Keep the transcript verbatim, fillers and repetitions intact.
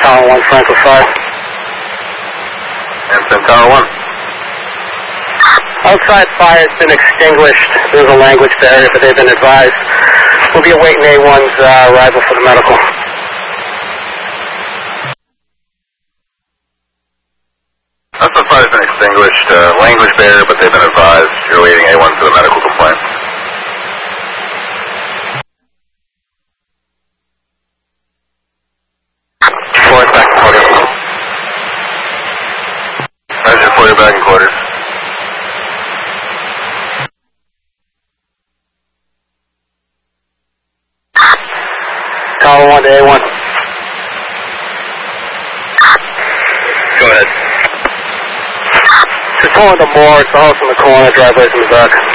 Tower one, Franklin five. Amsterdam Tower one. Outside fire's been extinguished. There's a language barrier, but they've been advised. We'll be awaiting A one's uh, arrival for the medical. Outside fire's been extinguished. Uh, language barrier, but they've been advised. You're awaiting A one for the medical complaint. Four back in quarters. Roger, four back in quarters. Tower one to A one. Go ahead. Just pulling the more, it's the house in the corner, driveway's in the back.